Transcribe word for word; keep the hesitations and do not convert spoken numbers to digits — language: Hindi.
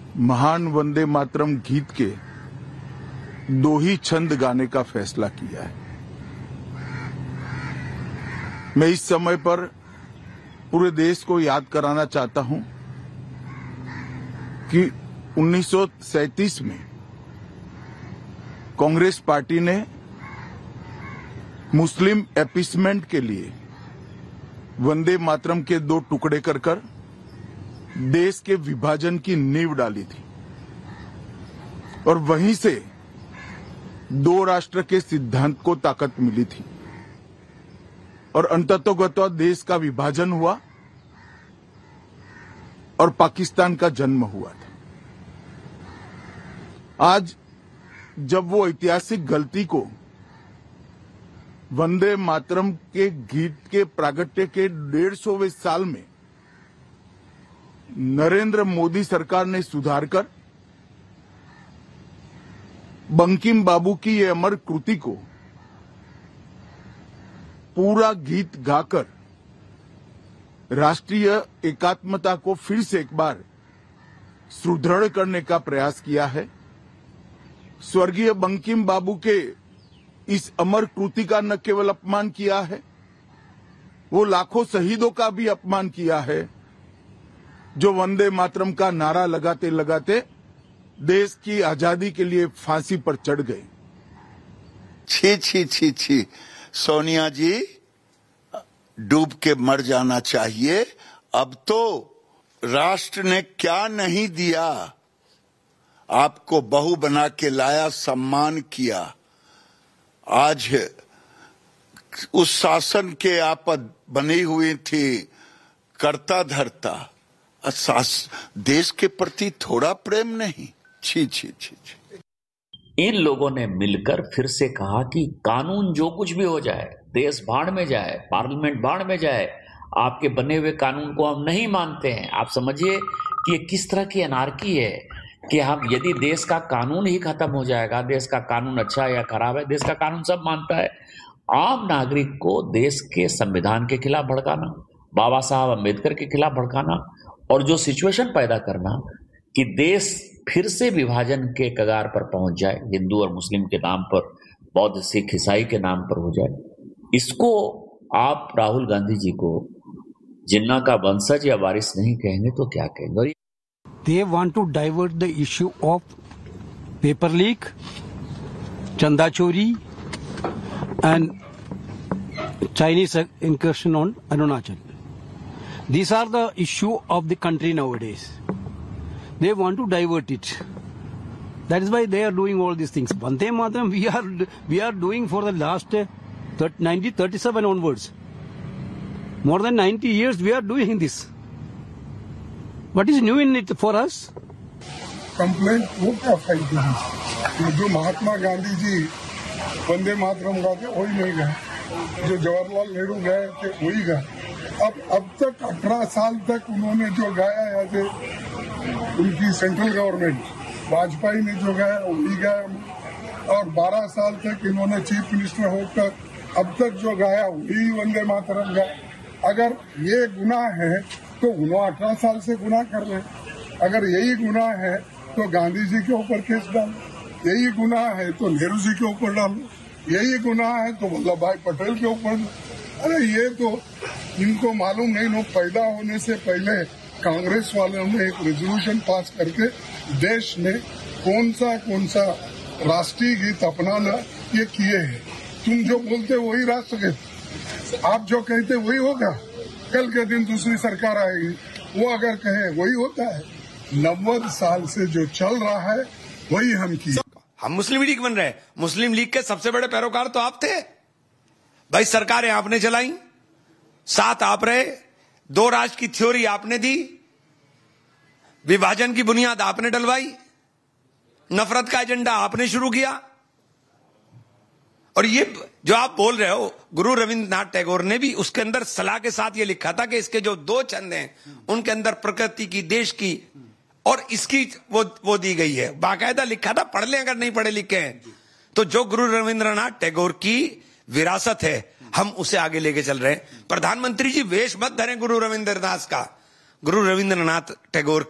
महान वंदे मातरम गीत के दो ही छंद गाने का फैसला किया है। मैं इस समय पर पूरे देश को याद कराना चाहता हूं कि उन्नीस सौ सैंतीस में कांग्रेस पार्टी ने मुस्लिम अपीसमेंट के लिए वंदे मातरम के दो टुकड़े कर कर देश के विभाजन की नींव डाली थी और वहीं से दो राष्ट्र के सिद्धांत को ताकत मिली थी और अंततोगत्वा देश का विभाजन हुआ और पाकिस्तान का जन्म हुआ था। आज जब वो ऐतिहासिक गलती को वंदे मातरम के गीत के प्रागट्य के डेढ़ सौवें साल में नरेंद्र मोदी सरकार ने सुधार कर बंकिम बाबू की ये अमर कृति को पूरा गीत गाकर राष्ट्रीय एकात्मता को फिर से एक बार सुदृढ़ करने का प्रयास किया है। स्वर्गीय बंकिम बाबू के इस अमर कृति का न केवल अपमान किया है, वो लाखों शहीदों का भी अपमान किया है जो वंदे मातरम का नारा लगाते लगाते देश की आजादी के लिए फांसी पर चढ़ गए। छी छी छी छी सोनिया जी, डूब के मर जाना चाहिए। अब तो राष्ट्र ने क्या नहीं दिया, आपको बहू बना के लाया, सम्मान किया। आज उस शासन के आप बनी हुई थी करता धरता, देश के प्रति थोड़ा प्रेम नहीं। छी छी छी छी। इन लोगों ने मिलकर फिर से कहा कि कानून जो कुछ भी हो जाए, देश भाड़ में जाए, पार्लियामेंट भाड़ में जाए, आपके बने हुए कानून को हम नहीं मानते हैं। आप समझिए कि ये किस तरह की अनार्की है कि हम यदि देश का कानून ही खत्म हो जाएगा, देश का कानून अच्छा है या खराब है, देश का कानून सब मानता है। आम नागरिक को देश के संविधान के खिलाफ भड़काना, बाबा साहब अम्बेडकर के खिलाफ भड़काना और जो सिचुएशन पैदा करना कि देश फिर से विभाजन के कगार पर पहुंच जाए, हिंदू और मुस्लिम के नाम पर, बौद्ध सिख ईसाई के नाम पर हो जाए, इसको आप राहुल गांधी जी को जिन्ना का वंशज या वारिस नहीं कहेंगे तो क्या कहेंगे? They want to divert the issue of paper leak, chanda chori, and Chinese incursion on Arunachal. These are the issue of the country nowadays. They want to divert it. That is why they are doing all these things. Vande Mataram we are we are doing for the last nineteen thirty-seven onwards. More than ninety years we are doing this. What is new in it for us? Complaint वो क्या फाइल की? जो महात्मा गांधी जी वंदे मातरम गाते वही नहीं गए, जो जवाहरलाल नेहरू गए थे वही गए। अब अब तक अठारह साल तक उन्होंने जो गाया है, जो उनकी सेंट्रल गवर्नमेंट वाजपेयी ने जो गाया वही गाया, और बारह साल तक इन्होंने चीफ मिनिस्टर होकर अब तक जो गाया वही वंदे मातरम गाया। अगर ये गुनाह है तो उन्होंने अठारह साल से गुनाह कर रहे हैं। अगर यही गुनाह है तो गांधी जी के ऊपर केस डालो, यही गुनाह है तो नेहरू जी के ऊपर डालो, यही गुनाह है तो वल्लभ भाई पटेल के ऊपर। अरे ये तो इनको मालूम नहीं, लोग पैदा होने से पहले कांग्रेस वालों ने एक रेजोल्यूशन पास करके देश में कौन सा कौन सा राष्ट्रीय गीत अपनाना ये किए हैं। तुम जो बोलते वही राष्ट्रगीत, आप जो कहते वही होगा। कल के दिन दूसरी सरकार आएगी, वो अगर कहे वही होता है। नब्बे साल से जो चल रहा है वही हम की। हम मुस्लिम लीग बन रहे हैं, मुस्लिम लीग के सबसे बड़े पैरोकार तो आप थे भाई। सरकारें आपने चलाई, साथ आप रहे, दो राष्ट्र की थ्योरी आपने दी, विभाजन की बुनियाद आपने डलवाई, नफरत का एजेंडा आपने शुरू किया। और ये जो आप बोल रहे हो, गुरु रविंद्रनाथ टैगोर ने भी उसके अंदर सलाह के साथ ये लिखा था कि इसके जो दो छंद हैं उनके अंदर प्रकृति की, देश की और इसकी वो वो दी गई है, बाकायदा लिखा था। पढ़ लें अगर नहीं पढ़े लिखे हैं तो। जो गुरु रविंद्रनाथ टैगोर की विरासत है हम उसे आगे लेके चल रहे हैं। प्रधानमंत्री जी वेश मत धरें गुरु रविंद्रनाथ का, गुरु रविंद्रनाथ टैगोर